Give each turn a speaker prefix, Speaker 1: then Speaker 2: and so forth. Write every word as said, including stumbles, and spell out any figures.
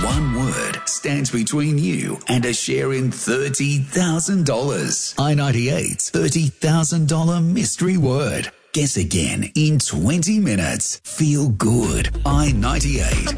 Speaker 1: one word stands between you and a share in thirty thousand dollars. I ninety-eight's thirty thousand dollars mystery word. Guess again in twenty minutes. Feel good. I ninety-eight.